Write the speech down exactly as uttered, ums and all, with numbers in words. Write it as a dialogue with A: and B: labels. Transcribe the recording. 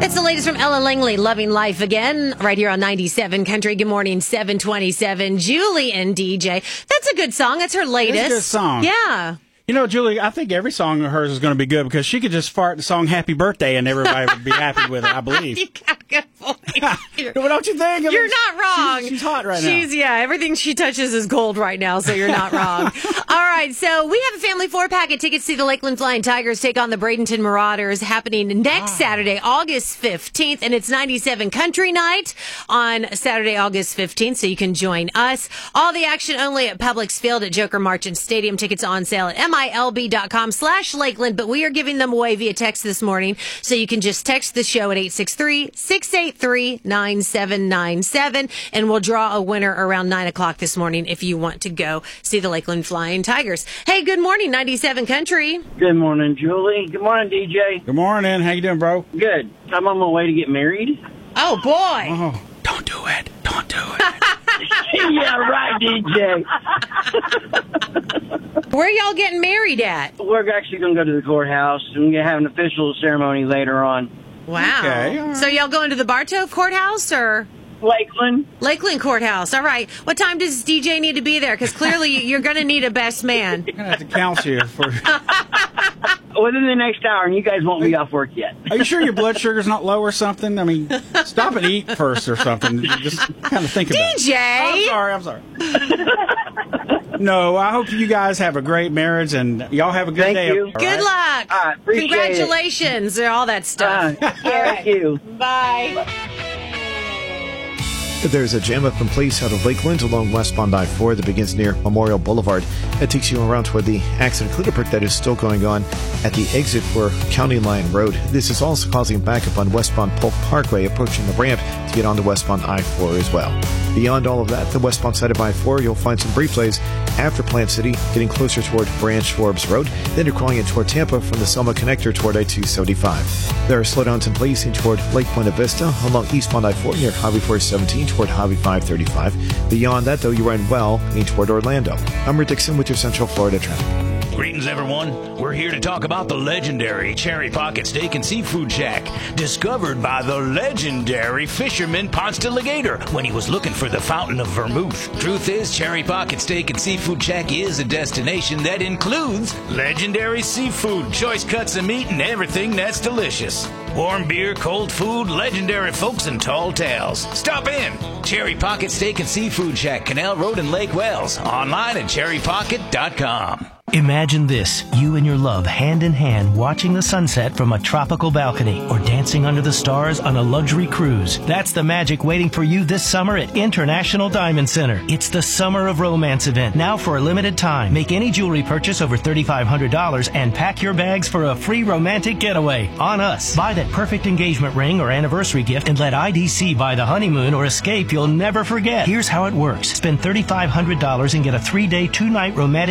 A: It's the latest from Ella Langley, Loving Life Again, right here on ninety-seven Country. Good morning, seven twenty-seven. Julie and D J. That's a good song. That's her latest.
B: It's a good song.
A: Yeah.
B: You know, Julie, I think every song of hers is going to be good because she could just fart the song Happy Birthday and everybody would be happy with it, I believe.
A: You got a good point.
B: Well, don't you think? I mean,
A: You're not wrong.
B: She's, she's hot right
A: she's,
B: now.
A: Yeah, everything she touches is gold right now, so you're not wrong. All right, so we have a family four-pack of tickets to the Lakeland Flying Tigers take on the Bradenton Marauders happening next ah. Saturday, August fifteenth, and it's ninety-seven Country Night on Saturday, August fifteenth, so you can join us. All the action only at Publix Field at Joker Marchant Stadium. Tickets on sale at M I L B dot com slash Lakeland, but we are giving them away via text this morning, so you can just text the show at eight six three, six eight three, nine seven nine seven, and we'll draw a winner around nine o'clock this morning if you want to go see the Lakeland Flying Tigers. Hey, good morning, ninety-seven Country.
C: Good morning, Julie. Good morning, D J.
B: Good morning. How you doing, bro?
C: Good. I'm on my way to get married.
A: Oh, boy.
B: Oh, don't do it. Don't do it.
C: Yeah, right, D J.
A: Where are y'all getting married at?
C: We're actually going to go to the courthouse, and we're going to have an official ceremony later on.
A: Wow.
B: Okay, all right.
A: So y'all going to the Bartow Courthouse or?
C: Lakeland.
A: Lakeland Courthouse. All right. What time does D J need to be there? Because clearly you're going to need a best man.
B: I'm going to have to counsel you. For...
C: Within the next hour, and you guys won't be off work yet.
B: Are you sure your blood sugar's not low or something? I mean, stop and eat first or something. Just kind of think about it.
A: D J!
B: Oh, I'm sorry. I'm sorry. No, I hope you guys have a great marriage, and y'all have a good
C: Thank
B: day.
C: you.
B: All
A: Good
B: right?
A: luck.
C: All right, appreciate
A: Congratulations. All that stuff.
C: Uh, thank you.
A: Bye.
D: There's a jam up in place out of Lakeland along westbound I four that begins near Memorial Boulevard. It takes you around toward the accident cleanup that is still going on at the exit for County Line Road. This is also causing backup on westbound Polk Parkway, approaching the ramp to get onto westbound I four as well. Beyond all of that, the westbound side of I four, you'll find some brief delays after Plant City, getting closer toward Branch Forbes Road. Then you're calling in toward Tampa from the Selma connector toward I two seventy-five. There are slowdowns in place in toward Lake Buena Vista along eastbound I four near Highway four seventeen toward Highway five thirty-five. Beyond that, though, you run well in toward Orlando. I'm Rick Dixon with your Central Florida traffic.
E: Greetings, everyone. We're here to talk about the legendary Cherry Pocket Steak and Seafood Shack, discovered by the legendary fisherman Ponce de Legator when he was looking for the fountain of vermouth. Truth is, Cherry Pocket Steak and Seafood Shack is a destination that includes legendary seafood, choice cuts of meat, and everything that's delicious. Warm beer, cold food, legendary folks, and tall tales. Stop in. Cherry Pocket Steak and Seafood Shack, Canal Road in Lake Wells. Online at cherry pocket dot com.
F: Imagine this, you and your love hand in hand watching the sunset from a tropical balcony or dancing under the stars on a luxury cruise. That's the magic waiting for you this summer at International Diamond Center. It's the Summer of Romance event, now for a limited time. Make any jewelry purchase over three thousand five hundred dollars and pack your bags for a free romantic getaway on us. Buy that perfect engagement ring or anniversary gift and let I D C buy the honeymoon or escape you'll never forget. Here's how it works. Spend three thousand five hundred dollars and get a three-day, two-night romantic